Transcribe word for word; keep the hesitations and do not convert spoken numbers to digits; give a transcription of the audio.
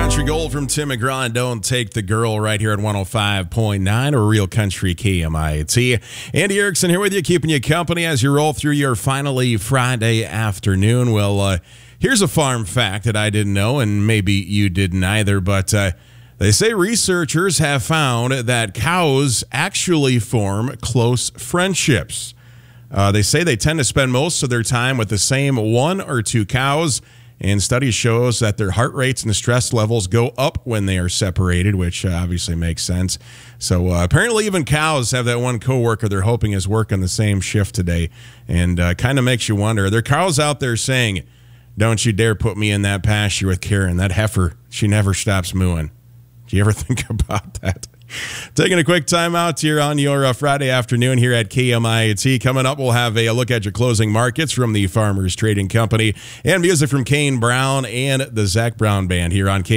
Country Gold from Tim McGraw and Don't Take the Girl right here at one oh five point nine or Real Country K M I T. Andy Erickson here with you, keeping you company as you roll through your finally Friday afternoon. Well, uh, here's a farm fact that I didn't know, and maybe you didn't either, but uh, they say researchers have found that cows actually form close friendships. Uh, they say they tend to spend most of their time with the same one or two cows, and study shows that their heart rates and stress levels go up when they are separated, which uh, obviously makes sense. So uh, apparently even cows have that one coworker they're hoping is working the same shift today, and uh, kind of makes you wonder, are there cows out there saying, don't you dare put me in that pasture with Karen, that heifer, she never stops mooing. Do you ever think about that? Taking a quick time out here on your uh, Friday afternoon here at K M I T. Coming up, we'll have a, a look at your closing markets from the Farmers Trading Company and music from Kane Brown and the Zach Brown Band here on K M I T.